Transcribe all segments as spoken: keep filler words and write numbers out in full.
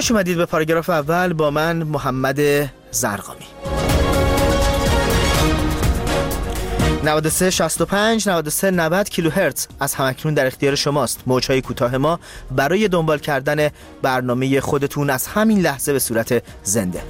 خوش اومدید به پاراگراف اول با من محمد زرقامی. نود و سه شصت و پنج نود و سه نود کیلوهرتز از همکنون در اختیار شماست. موج‌های کوتاه ما برای دنبال کردن برنامه خودتون از همین لحظه به صورت زنده.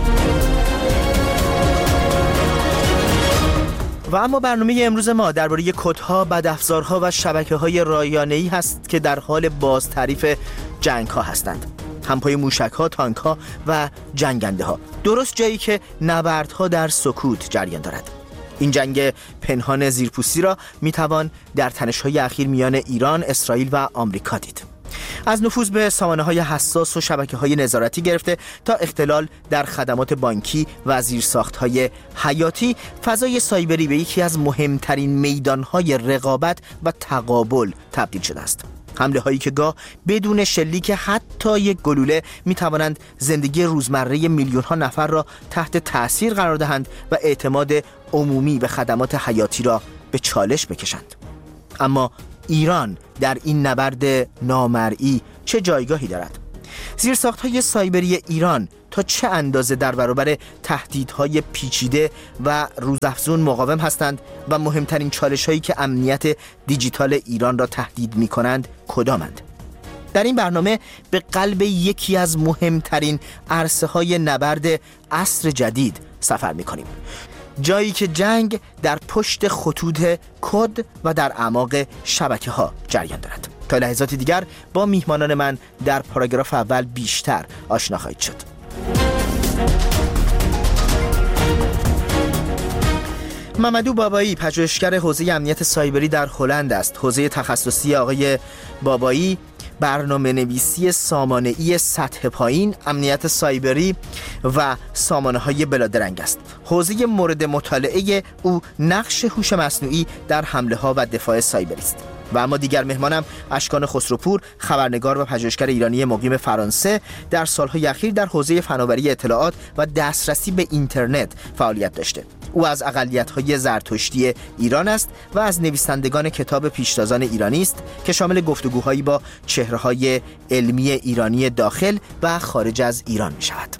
و اما برنامه امروز ما درباره کدها، بدافزارها و شبکه‌های رایانه‌ای هست که در حال بازتعریف جنگ‌ها هستند. همپای موشک‌ها، تانک‌ها و جنگنده‌ها. درست جایی که نبردها در سکوت جریان دارد. این جنگ پنهان زیرپوستی را میتوان در تنش‌های اخیر میان ایران، اسرائیل و آمریکا دید. از نفوذ به سامانه‌های حساس و شبکه‌های نظارتی گرفته تا اختلال در خدمات بانکی و زیرساخت‌های حیاتی، فضای سایبری به یکی از مهمترین میدان‌های رقابت و تقابل تبدیل شده است. حمله هایی که گاه بدون شلیک حتی یک گلوله می توانند زندگی روزمره میلیون ها نفر را تحت تأثیر قرار دهند و اعتماد عمومی به خدمات حیاتی را به چالش بکشند. اما ایران در این نبرد نامرئی چه جایگاهی دارد؟ زیرساخت‌های سایبری ایران تا چه اندازه در برابر تهدیدهای پیچیده و روزافزون مقاوم هستند و مهمترین چالش‌هایی که امنیت دیجیتال ایران را تهدید می‌کنند کدامند؟ در این برنامه به قلب یکی از مهمترین عرصه‌های نبرد عصر جدید سفر می‌کنیم. جایی که جنگ در پشت خطوط کد و در اعماق شبکه‌ها جریان دارد. تا لحظاتی دیگر با میهمانان من در پاراگراف اول بیشتر آشنا خواهید شد. ممدو بابایی پژوهشگر حوزه امنیت سایبری در هلند است. حوزه تخصصی آقای بابایی برنامه نویسی سامانه‌ای سطح پایین، امنیت سایبری و سامانه‌های بلادرنگ است. حوزه مورد مطالعه او نقش هوش مصنوعی در حمله‌ها و دفاع سایبری است. و اما دیگر مهمانم اشکان خسروپور، خبرنگار و پژوهشگر ایرانی مقیم فرانسه، در سالهای اخیر در حوزه فناوری اطلاعات و دسترسی به اینترنت فعالیت داشته. او از اقلیت‌های زرتشتی ایران است و از نویسندگان کتاب پیشتازان ایرانی است که شامل گفتگوهایی با چهره‌های علمی ایرانی داخل و خارج از ایران می‌شود.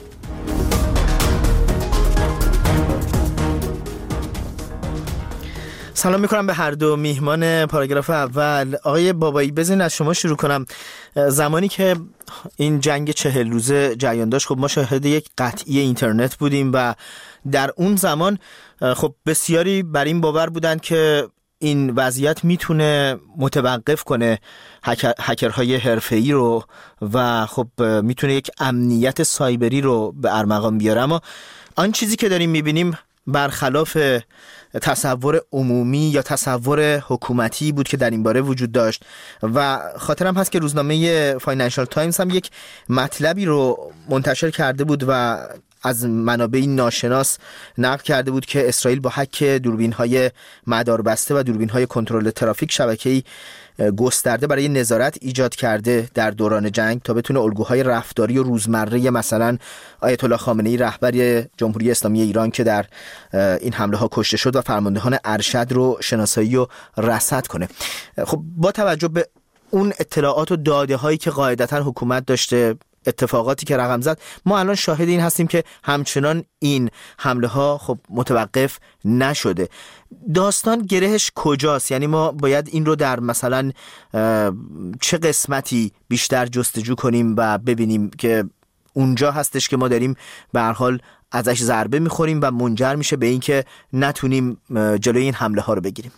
سلام میکنم به هر دو میهمان پاراگراف اول. آقای بابایی بزنین از شما شروع کنم. زمانی که این جنگ چهل روزه جریان داشت، خب ما شاهد یک قطعی اینترنت بودیم و در اون زمان خب بسیاری بر این باور بودند که این وضعیت میتونه متوقف کنه هکر، هکرهای حرفه‌ای رو و خب میتونه یک امنیت سایبری رو به ارمغان بیاره. اما آن چیزی که داریم میبینیم برخلاف تصور عمومی یا تصور حکومتی بود که در این باره وجود داشت و خاطرم هست که روزنامه فاینانشال تایمز هم یک مطلبی رو منتشر کرده بود و از منابعی ناشناس نقل کرده بود که اسرائیل با هک دوربین‌های مداربسته و دوربین‌های کنترل ترافیک شبکه‌ای گسترده برای نظارت ایجاد کرده در دوران جنگ تا بتونه الگوهای رفتاری و روزمره مثلا آیت الله خامنه‌ای رهبر جمهوری اسلامی ایران که در این حمله ها کشته شد و فرماندهان ارشد رو شناسایی و رصد کنه. خب با توجه به اون اطلاعات و داده هایی که قاعدتاً حکومت داشته، اتفاقاتی که رقم زد، ما الان شاهد این هستیم که همچنان این حمله ها خب متوقف نشده. داستان گرهش کجاست؟ یعنی ما باید این رو در مثلا چه قسمتی بیشتر جستجو کنیم و ببینیم که اونجا هستش که ما داریم به هر حال ازش ضربه میخوریم و منجر میشه به این که نتونیم جلوی این حمله ها رو بگیریم.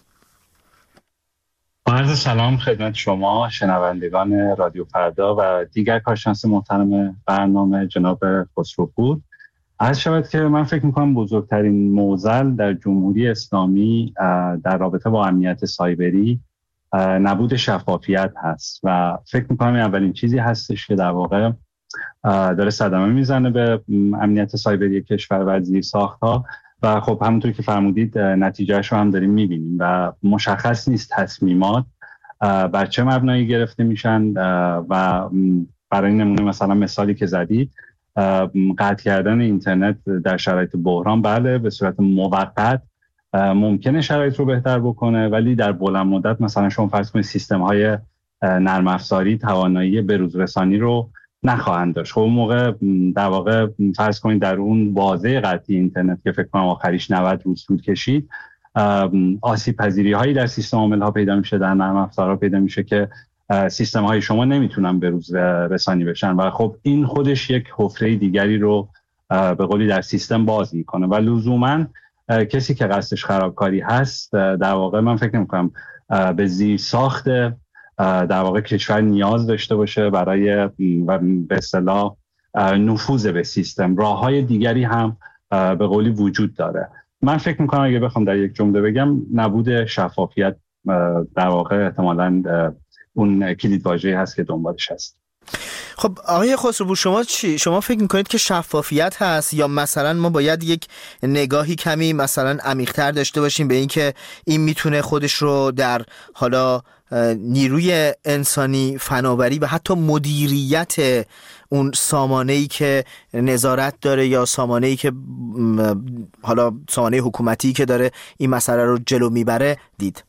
عرض سلام خدمت شما شنوندگان رادیو فردا و دیگر کارشناس محترم برنامه جناب خسروپور. عرض شود که من فکر میکنم بزرگترین معضل در جمهوری اسلامی در رابطه با امنیت سایبری نبود شفافیت هست و فکر میکنم این اولین چیزی هستش که در واقع داره صدمه میزنه به امنیت سایبری کشور و زیرساخت‌ها و خب همونطور که فرمودید نتیجهش رو هم داریم میبینیم و مشخص نیست تصمیمات بر چه مبنایی گرفته میشن و برای نمونه مثلا مثالی که زدید قطع کردن اینترنت در شرایط بحران بله به صورت موقت ممکنه شرایط رو بهتر بکنه، ولی در بلند مدت مثلا شما فرض کنید سیستم های نرم افزاری توانایی بروز رسانی رو نخواهند داشت. خب اون موقع در واقع فرض کنید در اون بازه قطعی اینترنت که فکر کنم آخریش نود روز طول کشید، آسیب پذیری هایی در سیستم عامل ها پیدا میشه، در نرم افزارها پیدا میشه که سیستم های شما نمیتونن به روز رسانی بشن و خب این خودش یک حفره دیگری رو به قولی در سیستم باز میکنه و لزوما کسی که قصدش خرابکاری هست در واقع من فکر نمیکنم به زیر ساخت در واقع کشور نیاز داشته باشه برای به اصطلاح نفوذ به سیستم. راه‌های دیگری هم به قولی وجود داره. من فکر میکنم اگه بخوام در یک جمله بگم، نبود شفافیت در واقع احتمالاً اون کلید واژه‌ای هست که دنبالش هست. خب آقای خسروپور، شما چی؟ شما فکر میکنید که شفافیت هست یا مثلا ما باید یک نگاهی کمی مثلا عمیق‌تر داشته باشیم به این که این میتونه خودش رو در حالا نیروی انسانی، فناوری و حتی مدیریت اون سامانه‌ای که نظارت داره یا سامانه‌ای که حالا سامانه حکومتی که داره این مسئله رو جلو میبره دید؟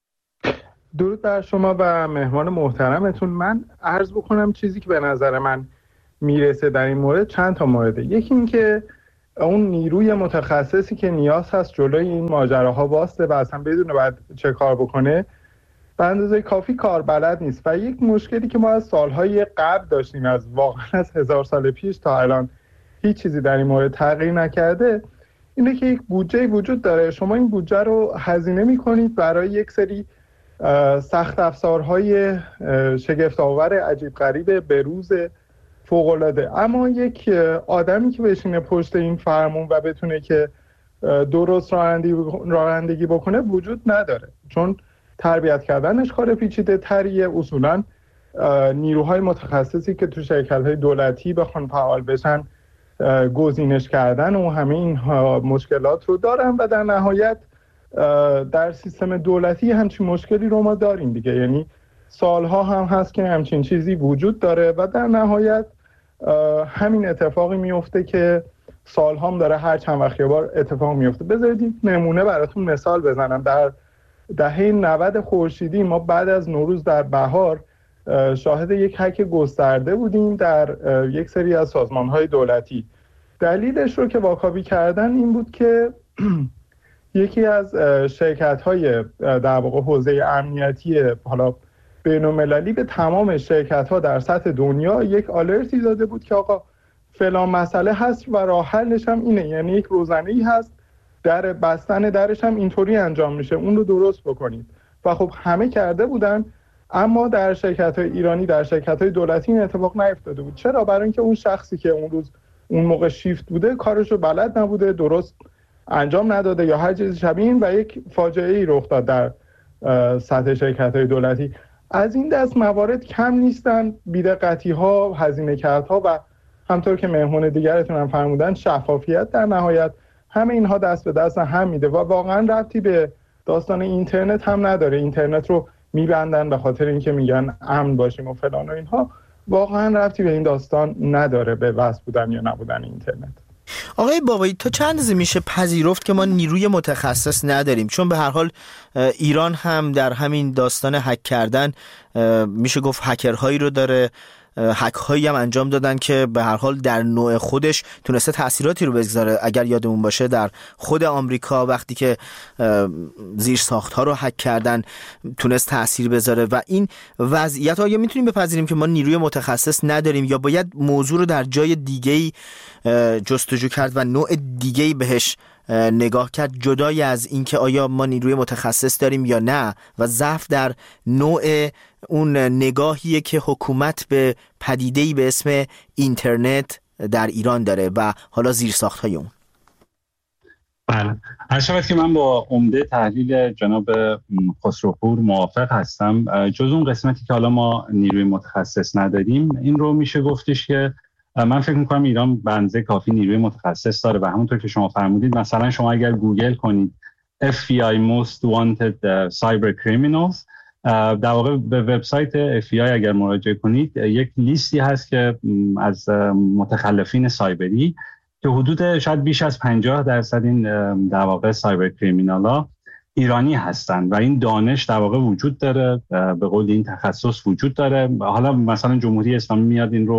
درود بر شما و مهمان محترمتون. من عرض بکنم چیزی که به نظر من میرسه در این مورد چند تا مورده. یکی این که اون نیروی متخصصی که نیاز هست جلوی این ماجراها واسطه و اصلا بدونه باید چه کار بکنه به اندازه کافی کار بلد نیست و یک مشکلی که ما از سالهای قبل داشتیم، از واقعا از هزار سال پیش تا الان هیچ چیزی در این مورد تغییر نکرده، اینه که یک بودجه وجود داره. شما این بودجه رو هزینه میکنید برای یک سری سخت افزارهای شگفت آور عجیب غریب بروز فوق‌العاده، اما یک آدمی که بشینه پشت این فرمون و بتونه که درست رانندگی بکنه وجود نداره، چون تربیت کردنش کار پیچیده تریه. اصولا نیروهای متخصصی که تو شرکت‌های دولتی بخوان فعال بشن گزینش کردن و همه این مشکلات رو دارن و در نهایت در سیستم دولتی همچین مشکلی رو ما داریم دیگه. یعنی سالها هم هست که همچین چیزی وجود داره و در نهایت همین اتفاقی میفته که سالها هم داره هر چند وقت یه بار اتفاق میفته. بذارید نمونه براتون مثال بزنم. در دهه نود خورشیدی ما بعد از نوروز در بهار شاهد یک هک گسترده بودیم در یک سری از سازمان‌های دولتی. دلیلش رو که واکاوی کردن این بود که یکی از شرکت‌های در واقع حوزه امنیتی حالا بین‌المللی به تمام شرکت‌ها در سطح دنیا یک آلرتی داده بود که آقا فلان مسئله هست و راه حلش هم اینه، یعنی یک روزنه‌ای هست، در بستن درش هم اینطوری انجام میشه، اون رو درست بکنید. و خب همه کرده بودن، اما در شرکت‌های ایرانی، در شرکت‌های دولتی این اتفاق نیفتاده بود. چرا؟ برای اینکه اون شخصی که اون روز اون موقع شیفت بوده کارشو بلد نبوده، درست انجام نداده یا هر چیز شبیه این و یک فاجعه‌ای رخ داد در سطح شرکت‌های دولتی. از این دست موارد کم نیستن، بی‌دقتی‌ها، هزینه‌کردها و همطور که مهمون دیگرتون هم فرمودن شفافیت در نهایت، همه اینها دست به دست هم میده و واقعا ربطی به داستان اینترنت هم نداره. اینترنت رو میبندن به خاطر اینکه میگن امن باشیم و فلان و اینها، واقعا ربطی به این داستان نداره، به وصل بودن یا نبودن اینترنت. آقای بابایی، تا چند روز میشه پذیرفت که ما نیروی متخصص نداریم؟ چون به هر حال ایران هم در همین داستان هک کردن میشه گفت هکرهایی رو داره، هک هایی هم انجام دادن که به هر حال در نوع خودش تونسته تأثیراتی رو بگذاره. اگر یادمون باشه در خود آمریکا وقتی که زیر ساخت ها رو هک کردن تونست تأثیر بذاره. و این وضعیت آیا میتونیم بپذیریم که ما نیروی متخصص نداریم یا باید موضوع رو در جای دیگه‌ای جستجو کرد و نوع دیگه‌ای بهش نگاه کرد، جدای از اینکه آیا ما نیروی متخصص داریم یا نه؟ و ضعف در نوع اون نگاهیه که حکومت به پدیده‌ای به اسم اینترنت در ایران داره و حالا زیرساخت‌های اون. بله، هر شبت که من با عمده تحلیل جناب خسروپور موافق هستم. جز اون قسمتی که حالا ما نیروی متخصص نداریم، این رو میشه گفتش که من فکر میکنم ایران به اندازه کافی نیروی متخصص داره و همونطور که شما فرمودید، مثلا شما اگر گوگل کنید اف بی آی Most Wanted Cyber Criminals، در واقع به وبسایت اف بی آی اگر مراجعه کنید یک لیستی هست که از متخلفین سایبری که حدود شاید بیش از پنجاه درصد این در واقع سایبر کریمینالا ایرانی هستند و این دانش در واقع وجود داره، به قول این تخصص وجود داره. حالا مثلا جمهوری اسلامی میاد این رو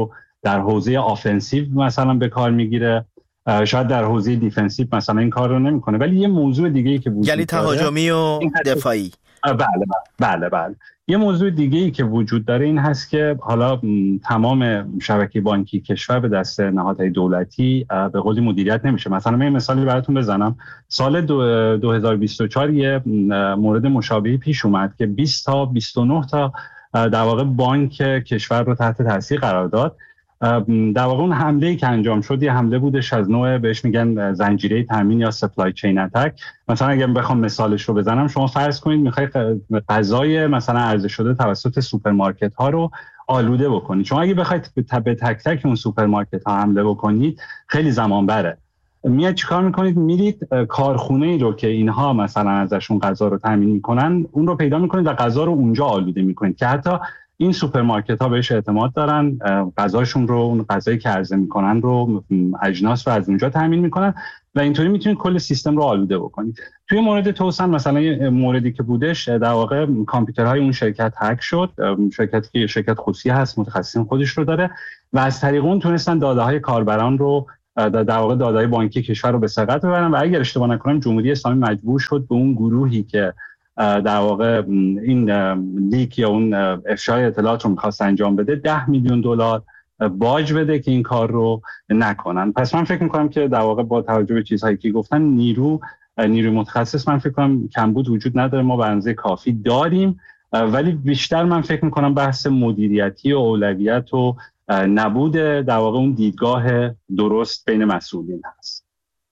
در حوزه آفنسیو مثلا به کار میگیره، شاید در حوزه دیفنسیو مثلا این کار رو نمیکنه. ولی یه موضوع دیگه ای که وجود یعنی تهاجمی و دفاعی. بله بله بله یه موضوع دیگه ای که وجود داره این هست که حالا تمام شبکه بانکی کشور به دست نهادهای دولتی به قولی مدیریت نمیشه. مثلا من مثالی براتون بزنم، سال دو هزار و بیست و چهار یه مورد مشابهی پیش اومد که بیست تا بیست و نه تا در واقع بانک کشور رو تحت تاثیر قرار داد. در واقع اون حمله‌ای که انجام شد یه حمله بودش از نوع بهش میگن زنجیره تامین یا سپلای چین اتک. مثلا اگه بخوام مثالش رو بزنم، شما فرض کنید میخوای غذای مثلا عرضه شده توسط سوپرمارکت ها رو آلوده بکنید. شما اگه بخواید به تک تک اون سوپرمارکت ها حمله بکنید خیلی زمان بره. میاد چیکار میکنید؟ میرید کارخونه‌ای رو که اینها مثلا ازشون غذا رو تامین میکنن اون رو پیدا میکنید و غذا رو اونجا آلوده میکنید که حتی این سوپرمارکت ها بهش اعتماد دارن، غذاشون رو، اون غذایی که عرضه میکنن رو، اجناس رو از اونجا تامین میکنن و اینطوری میتونید کل سیستم رو آلوده بکنید. توی مورد توسن مثلا یه موردی که بودش، در واقع کامپیوترهای اون شرکت هک شد، شرکتی که شرکت خصوصی هست، متخصصین خودش رو داره و از طریق اون تونستن داده های کاربران رو، در واقع داده های بانکی کشور رو به سرقت ببرن و اگر اشتباه نکنم جمهوری اسلامی مجبور شد به اون گروهی که در واقع این لیک یا اون افشای اطلاعات رو می‌خواست انجام بده ده میلیون دلار باج بده که این کار رو نکنن. پس من فکر می‌کنم که در واقع با توجه به چیزهایی که گفتن نیرو نیروی متخصص من فکر کنم کمبود وجود نداره، ما به اندازه کافی داریم، ولی بیشتر من فکر می‌کنم بحث مدیریتی و اولویت و نبود در واقع اون دیدگاه درست بین مسئولین هست.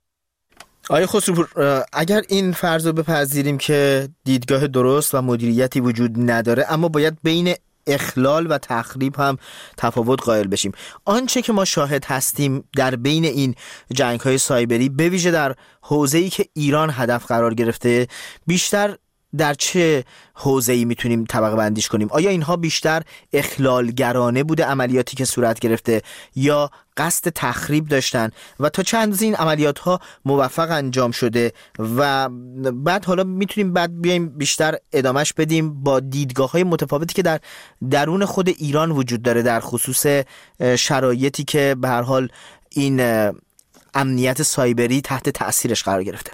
آقای خسروپور، اگر این فرض رو بپذیریم که دیدگاه درست و مدیریتی وجود نداره اما باید بین اخلال و تخریب هم تفاوت قائل بشیم، آنچه که ما شاهد هستیم در بین این جنگ‌های سایبری به ویژه در حوزه‌ای که ایران هدف قرار گرفته بیشتر در چه حوزه‌ای میتونیم طبقه بندیش کنیم؟ آیا اینها بیشتر اخلالگرانه بوده عملیاتی که صورت گرفته یا قصد تخریب داشتن و تا چند اندازه این عملیات ها موفق انجام شده؟ و بعد حالا میتونیم بعد بیایم بیشتر ادامش بدیم با دیدگاه های متفاوتی که در درون خود ایران وجود داره در خصوص شرایطی که به هر حال این امنیت سایبری تحت تأثیرش قرار گرفته.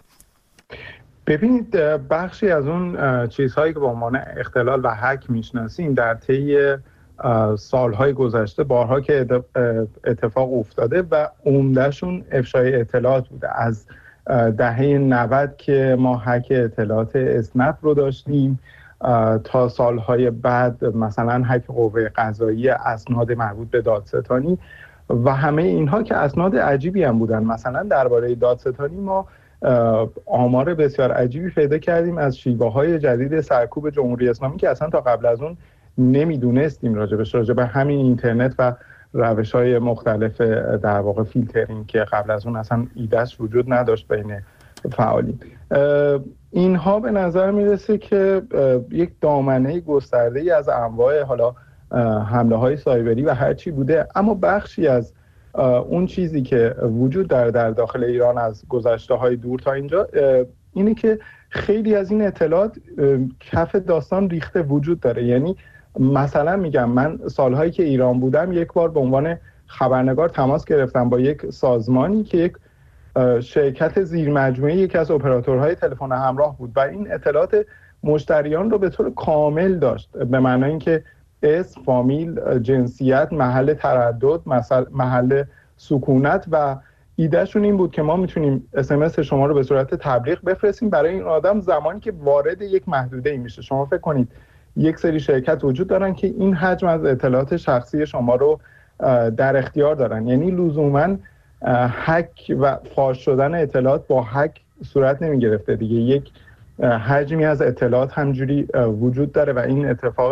ببینید، بخشی از اون چیزهایی که به عنوان اختلال و هک میشناسیم در طی سالهای گذشته بارها که اتفاق افتاده و عمدهشون افشای اطلاعات بوده. از دهه نود که ما هک اطلاعات اسنپ رو داشتیم تا سالهای بعد مثلا هک قوه قضاییه، اسناد مربوط به دادستانی و همه اینها که اسناد عجیبی هم بودن. مثلا درباره دادستانی ما آمار بسیار عجیبی پیدا کردیم از شیوه‌های جدید سرکوب جمهوری اسلامی که اصلا تا قبل از اون نمیدونستیم راجبش، راجب همین اینترنت و روش‌های مختلف در واقع فیلترینگ که قبل از اون اصلا ایده‌اش وجود نداشت بین فعالین. اینها به نظر میرسه که یک دامنه گسترده‌ای از انواع حالا حمله‌های سایبری و هر چی بوده، اما بخشی از اون چیزی که وجود داره در داخل ایران از گذشته‌های دور تا اینجا اینه که خیلی از این اطلاعات کف داستان ریخته وجود داره. یعنی مثلا میگم من سالهایی که ایران بودم یک بار به عنوان خبرنگار تماس گرفتم با یک سازمانی که یک شرکت زیرمجموعه یکی از اپراتورهای تلفن همراه بود و این اطلاعات مشتریان رو به طور کامل داشت، به معنای اینکه اسم، فامیل، جنسیت، محل تردد، محل سکونت و ایدهشون این بود که ما میتونیم اس ام اس شما رو به صورت تبلیغ بفرستیم برای این آدم زمانی که وارد یک محدوده ای میشه. شما فکر کنید یک سری شرکت وجود دارن که این حجم از اطلاعات شخصی شما رو در اختیار دارن، یعنی لزوماً هک و فاش شدن اطلاعات با هک صورت نمی گرفته دیگه، یک حجمی از اطلاعات همجوری وجود داره و این اتفاق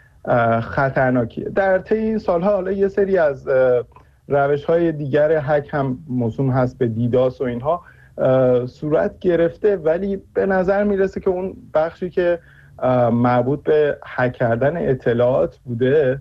خطرناکیه. در طی این سالها حالا یه سری از روش‌های دیگر هک هم موسوم هست به دیداس و اینها صورت گرفته، ولی به نظر میرسه که اون بخشی که مربوط به هک کردن اطلاعات بوده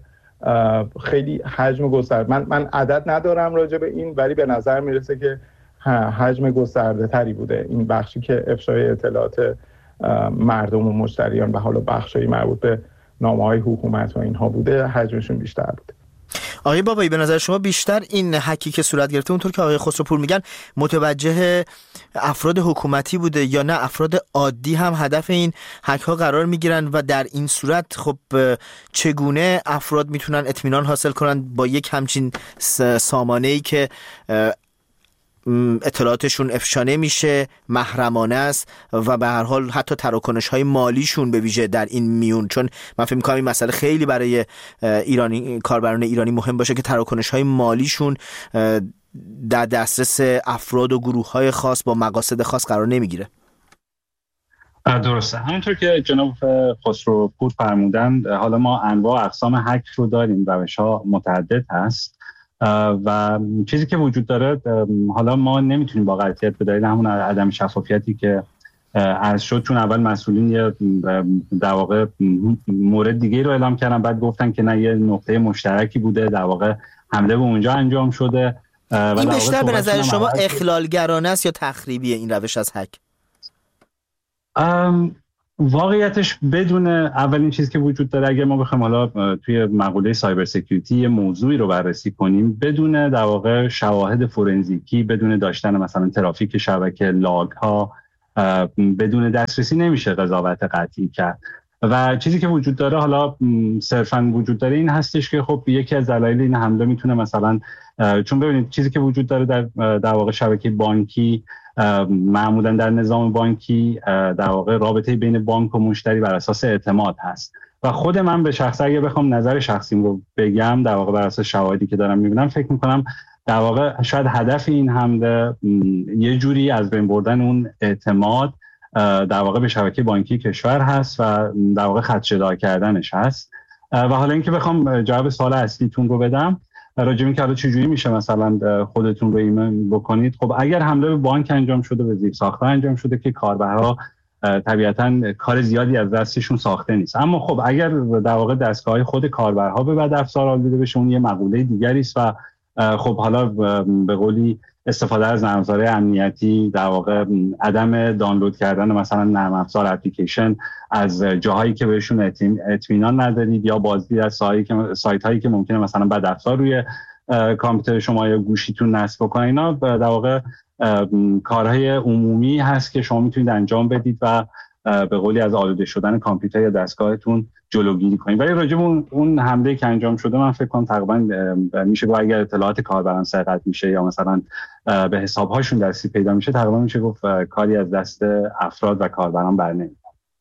خیلی حجم گسترده، من من عدد ندارم راجع به این، ولی به نظر میرسه که حجم گسترده تری بوده این بخشی که افشای اطلاعات مردم و مشتریان و حالا بخشی مربوط به نامه‌های حکومت و اینها بوده، حجمشون بیشتر بوده. آقای بابایی به نظر شما بیشتر این هکی که صورت گرفته اونطور که آقای خسروپور میگن متوجه افراد حکومتی بوده یا نه افراد عادی هم هدف این هک ها قرار میگیرن و در این صورت خب چگونه افراد میتونن اطمینان حاصل کنن با یک همچین سامانه‌ای که اطلاعاتشون افشا میشه، محرمانه است و به هر حال حتی تراکنش‌های مالیشون به ویژه در این میون، چون من فکر می‌کنم این مسئله خیلی برای ایرانی کاربران ایرانی مهم باشه که تراکنش‌های مالیشون در دسترس افراد و گروه‌های خاص با مقاصد خاص قرار نمیگیره. درسته، همونطور که جناب خسروپور فرمودند، حالا ما انواع اقسام هک رو داریم، روش‌ها متعدد هست و چیزی که وجود داره، حالا ما نمیتونیم با قطعیت به دلیل همون عدم شفافیتی که عرض شد، چون اول مسئولین یه در واقع مورد دیگه رو اعلام کردن، بعد گفتن که نه یه نقطه مشترکی بوده، در واقع حمله به اونجا انجام شده. این بیشتر به نظر شما اخلالگرانه است یا تخریبیه این روش از هک؟ واقعیتش بدون اولین چیزی که وجود داره، اگر ما بخوایم حالا توی مقوله سایبر سکیوریتی یه موضوعی رو بررسی کنیم، بدون در واقع شواهد فورنزیکی، بدون داشتن مثلا ترافیک شبکه، لاگ ها، بدون دسترسی نمیشه قضاوت قطعی کرد. و چیزی که وجود داره، حالا صرفاً وجود داره این هستش که خب یکی از دلایل این حمله میتونه مثلا، چون ببینید چیزی که وجود داره در در واقع شبکه بانکی، معمولا در نظام بانکی در واقع رابطه بین بانک و مشتری بر اساس اعتماد هست و خود من به شخص اگه بخوام نظر شخصیم رو بگم، در واقع بر اساس شواهدی که دارم میبینم، فکر میکنم در واقع شاید هدف این حمله یه جوری از بین بردن اون اعتماد در واقع به شبکه بانکی کشور هست و در واقع خدشه‌دار کردنش هست. و حالا اینکه بخوام جواب سوال اصلیتون رو بدم راجع به اینکه حالا چجوری میشه مثلا خودتون رو ایمن بکنید، خب اگر حمله به بانک انجام شده، به زیر ساخت‌ها انجام شده که کاربرها طبیعتاً کار زیادی از دستشون ساخته نیست، اما خب اگر در واقع دستگاه‌های خود کاربرها به بد افزار آلوده بشه، اون یه مقوله دیگری است و خب حالا به قولی استفاده از نرم افزارهای امنیتی، در واقع عدم دانلود کردن مثلا نرم افزار اپلیکیشن از جاهایی که بهشون اطمینان ندارید، یا بازدید از سایت هایی که ممکنه مثلا بد افزار روی کامپیوتر شما یا گوشیتون نصب کنه، اینا در واقع کارهای عمومی هست که شما میتونید انجام بدید و به قولی از آلوده شدن کامپیوتر یا دستگاهتون جلوگیری کنید. ولی راجع به اون اون حمله که انجام شده، من فکر کنم تقریبا میشه گفت اگر اطلاعات کاربران سرقت میشه یا مثلا به حساب‌هاشون دستی پیدا میشه، تقریبا میشه گفت کاری از دست افراد و کاربران برنمیاد.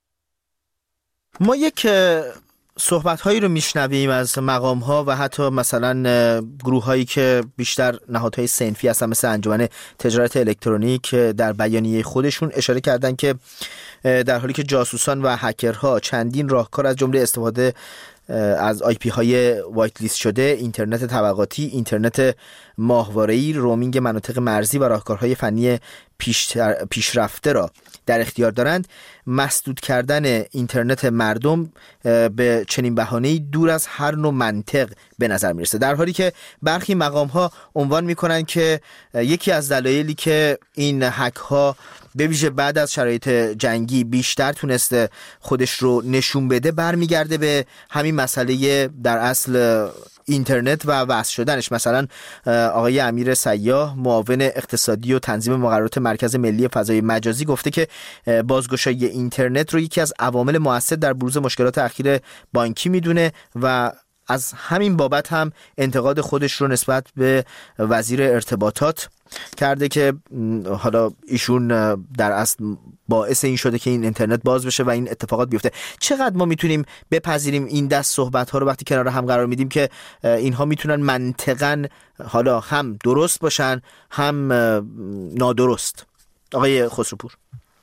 ما یک صحبت‌هایی رو میشنویم از مقام‌ها و حتی مثلا گروه‌هایی که بیشتر نهادهای صنفی هستن مثل انجمن تجارت الکترونیک، در بیانیه خودشون اشاره کردن که در حالی که جاسوسان و هکرها چندین راهکار از جمله استفاده از آی پی های وایت لیست شده، اینترنت طبقاتی، اینترنت ماهواره‌ای، رومینگ مناطق مرزی و راهکارهای فنی پیش پیشرفته را در اختیار دارند، مسدود کردن اینترنت مردم به چنین بهانه‌ای دور از هر نوع منطق به نظر میرسه، در حالی که برخی مقام‌ها عنوان میکنن که یکی از دلایلی که این هک ها به ویژه بعد از شرایط جنگی بیشتر تونسته خودش رو نشون بده برمیگرده به همین مسئله در اصل اینترنت و وصل شدنش. مثلا آقای امیر سیاح، معاون اقتصادی و تنظیم مقررات مرکز ملی فضای مجازی، گفته که بازگشایی اینترنت رو یکی از عوامل مؤثر در بروز مشکلات اخیر بانکی میدونه و از همین بابت هم انتقاد خودش رو نسبت به وزیر ارتباطات کرده که حالا ایشون در اصل باعث این شده که این اینترنت باز بشه و این اتفاقات بیفته. چقدر ما میتونیم بپذیریم این دست صحبت ها رو وقتی کنار هم قرار میدیم که اینها میتونن منطقاً حالا هم درست باشن هم نادرست؟ آقای خسروپور.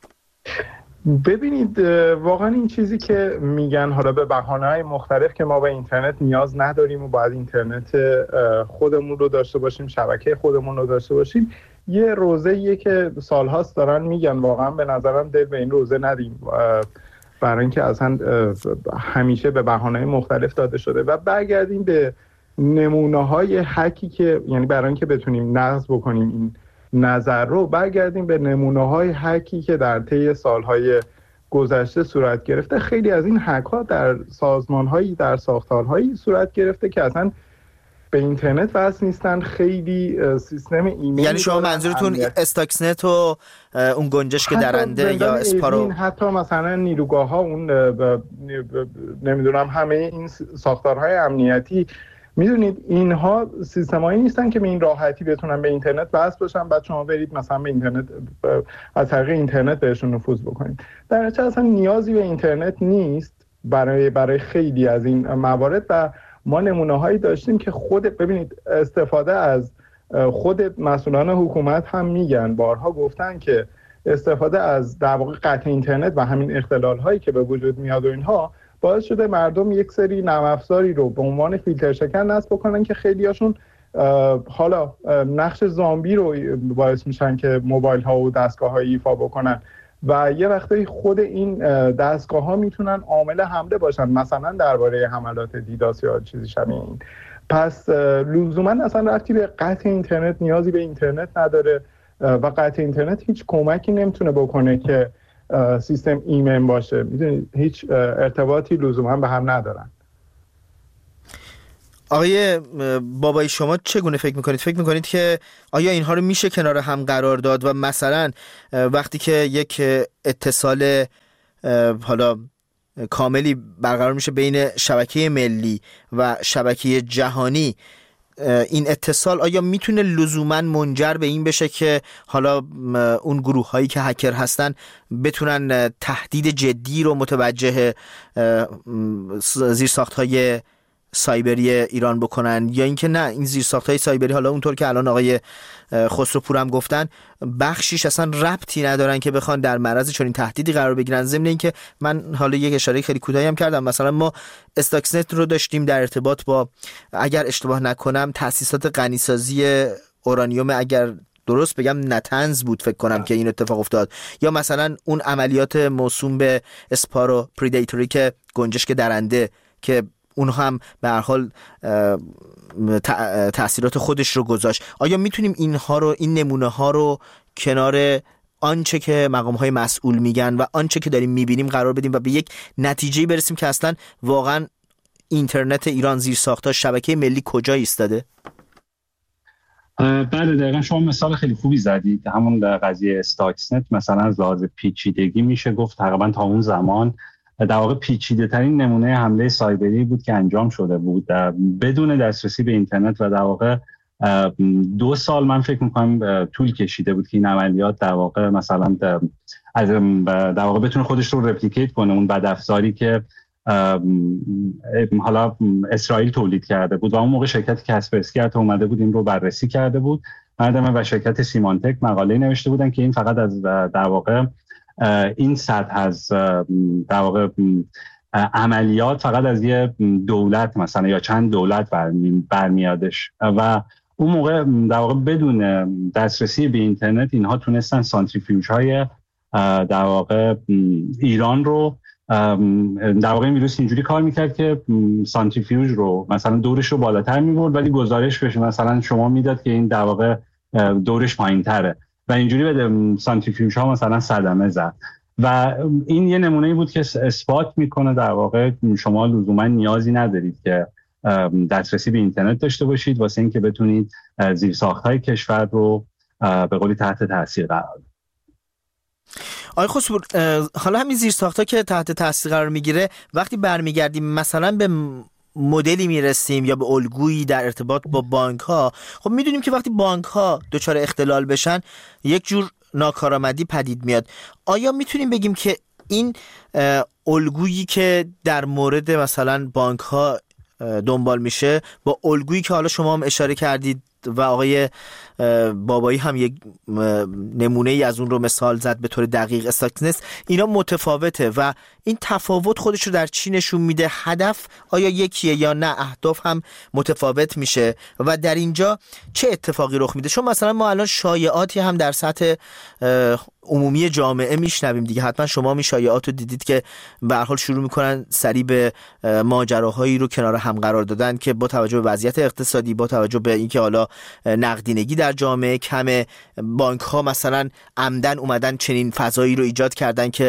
ببینید، واقعا این چیزی که میگن حالا به بهانه‌های مختلف که ما به اینترنت نیاز نداریم و باید اینترنت خودمون رو داشته باشیم، شبکه خودمون رو داشته باشیم، یه روزه‌ایه که سالهاست دارن میگن. واقعا به نظرم دل به این روزه ندیم، برای اینکه اصلا همیشه به بهانه‌های مختلف داده شده و برگردیم به نمونه‌های هکی که، یعنی برای اینکه بتونیم نقض بکنیم این نظر رو، برگردیم به نمونه‌های هکی که در طی سالهای گذشته صورت گرفته. خیلی از این هک‌ها در سازمان‌هایی، در ساختارهایی صورت گرفته که اصلا به اینترنت وصل نیستن خیلی سیستم ایمیل، یعنی شما منظورتون استاکسنت و اون گنجشک درنده یا اسپارو، حتی مثلا نیروگاه ها، اون نمیدونم همه این ساختارهای امنیتی، میدونید اینها سیستمایی نیستن که به این راحتی بتونن به اینترنت وصل بشن بعد شما برید مثلا به اینترنت از طریق اینترنت بهشون نفوذ بکنید. در نتیجه اصلا نیازی به اینترنت نیست برای برای خیلی از این موارد و ما نمونه‌هایی داشتیم که خود ببینید استفاده از خود مسئولان حکومت هم میگن، بارها گفتن که استفاده از در واقع قطع اینترنت و همین اختلال‌هایی که به وجود میاد و اینها باعث شده مردم یک سری نرم افزاری رو به عنوان فیلتر شکن نصب بکنن که خیلیاشون حالا نقش زامبی رو باعث میشن که موبایل ها و دستگاه ها ایفا بکنن و یه وقتایی خود این دستگاه ها میتونن عامل حمله باشن، مثلا درباره حملات دیداس یا چیزی شبیه این. پس لزوما اصلا ربطی به قطع اینترنت، نیازی به اینترنت نداره و قطع اینترنت هیچ کمکی نمیتونه بکنه که سیستم ایمن باشه. میدونید هیچ ارتباطی لزوما به هم ندارن. آقای بابایی شما چگونه فکر میکنید؟ فکر میکنید که آیا اینها رو میشه کنار هم قرار داد و مثلا وقتی که یک اتصال حالا کاملی برقرار میشه بین شبکه ملی و شبکه جهانی، این اتصال آیا میتونه لزوما منجر به این بشه که حالا اون گروه هایی که هکر هستن بتونن تهدید جدی رو متوجه زیرساخت های سایبری ایران بکنن، یا اینکه نه این زیرساخت های سایبری حالا اونطور که الان آقای خسروپور هم گفتن بخشیش اصلا ربطی ندارن که بخوان در معرض چنین تهدیدی قرار بگیرن؟ ضمن اینکه من حالا یک اشاره خیلی کوتاهی هم کردم، مثلا ما استاکسنت رو داشتیم در ارتباط با، اگر اشتباه نکنم، تأسیسات غنیسازی اورانیوم، اگر درست بگم نتنز بود فکر کنم که این اتفاق افتاد، یا مثلا اون عملیات موسوم به اسپارو پریدیتوری که گنجشک درنده که اون هم به هر حال تأثیرات خودش رو گذاشت. آیا میتونیم اینها رو، این نمونه ها رو کنار آنچه که مقام های مسئول میگن و آنچه که داریم میبینیم قرار بدیم و به یک نتیجه برسیم که اصلا واقعا اینترنت ایران زیرساخت‌ها شبکه ملی کجا ایستاده؟ بله دقیقا شما مثال خیلی خوبی زدید. همون در قضیه استاکسنت مثلا از لحاظ پیچیدگی میشه گفت تقریبا تا اون زمان در واقع پیچیده ترین نمونه حمله سایبری بود که انجام شده بود بدون دسترسی به اینترنت و در واقع دو سال من فکر میکنم طول کشیده بود که این عملیات در واقع مثلا از در واقع بتونه خودش رو رپلیکیت کنه، اون بدافزاری که حالا اسرائیل تولید کرده بود و اون موقع شرکت کسپرسکی حتی اومده بود این رو بررسی کرده بود بعدم و شرکت سیمانتک مقاله نوشته بودن که این فقط از در واقع این سطح از در واقع عملیات فقط از یه دولت مثلا یا چند دولت برمیادش و اون موقع در واقع بدون دسترسی به اینترنت اینها تونستن سانتریفیوژ های در واقع ایران رو در واقع این ویروس اینجوری کار میکرد که سانتریفیوژ رو مثلا دورش رو بالاتر میبرد ولی گزارش بشه مثلا شما میداد که این در واقع دورش پایین تره و اینجوری به سانتریفیوژ ها مثلا صدمه زد و این یه نمونه‌ای بود که اثبات میکنه در واقع شما لزوما نیازی ندارید که دسترسی به اینترنت داشته باشید واسه اینکه بتونید زیرساخت‌های کشور رو به قولی تحت تاثیر قرار بدید. آقای خسروپور، حالا همین زیرساخت‌ها که تحت تاثیر قرار میگیره وقتی برمیگردیم مثلا به مدلی میرسیم یا به الگویی در ارتباط با بانک ها، خب میدونیم که وقتی بانک ها دچار اختلال بشن یک جور ناکارآمدی پدید میاد. آیا میتونیم بگیم که این الگویی که در مورد مثلا بانک ها دنبال میشه با الگویی که حالا شما هم اشاره کردید و آقای بابایی هم یک نمونه ای از اون رو مثال زد به طور دقیق استاکسنت، اینا متفاوته و این تفاوت خودش رو در چی نشون میده؟ هدف آیا یکیه یا نه اهداف هم متفاوت میشه و در اینجا چه اتفاقی رخ میده؟ چون مثلا ما الان شایعاتی هم در سطح عمومی جامعه میشنویم دیگه، حتما شما می شایعات رو دیدید که به هر حال شروع میکنن سری به ماجراهایی رو کنار هم قرار دادن که با توجه به وضعیت اقتصادی، با توجه به اینکه حالا نقدینگی در جامعه کمه، بانک ها مثلا عمدن اومدن چنین فضایی رو ایجاد کردن که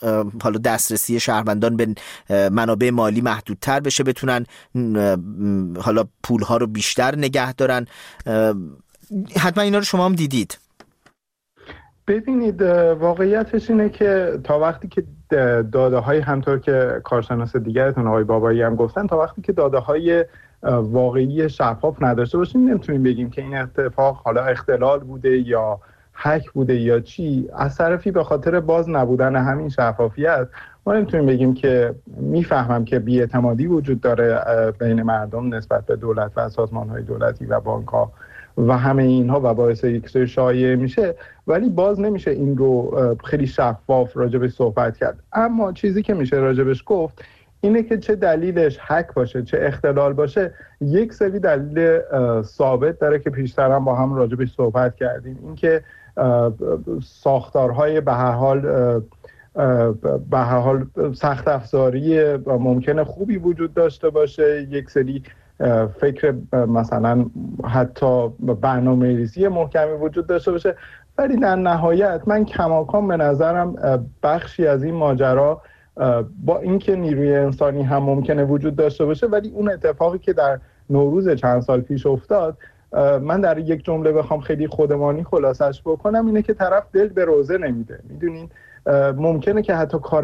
حالا دسترسی شهروندان به منابع مالی محدودتر بشه، بتونن حالا پولها رو بیشتر نگه دارن. حتما اینا رو شما هم دیدید. ببینید واقعیتش اینه که تا وقتی که داده های همطور که کارشناس دیگرتون آقای بابایی هم گفتن، تا وقتی که داده های واقعی شفاف نداشته باشیم نمیتونیم بگیم که این اتفاق حالا اختلال بوده یا هک بوده یا چی. از طرفی به خاطر باز نبودن همین شفافیت ما نمیتونیم بگیم که میفهمم که بی‌اعتمادی وجود داره بین مردم نسبت به دولت و سازمان‌های دولتی و بانک‌ها و همه اینها و باعث یک سری شایعه میشه، ولی باز نمیشه این رو خیلی شفاف راجبش صحبت کرد. اما چیزی که میشه راجبش گفت اینه که چه دلیلش هک باشه چه اختلال باشه، یک سری دلیل ثابت داره که پیشتر هم با هم راجبش صحبت کردیم. اینکه ساختارهای به هر حال به هر حال سخت افزاری ممکنه خوبی وجود داشته باشه، یک سری فکر مثلا حتی برنامه‌ریزی محکمی وجود داشته باشه، ولی در نهایت من کماکان به نظرم بخشی از این ماجرا با اینکه نیروی انسانی هم ممکنه وجود داشته باشه، ولی اون اتفاقی که در نوروز چند سال پیش افتاد، من در یک جمله بخوام خیلی خودمانی خلاصش بکنم اینه که طرف دل به روزه نمیده. میدونین ممکنه که حتی کار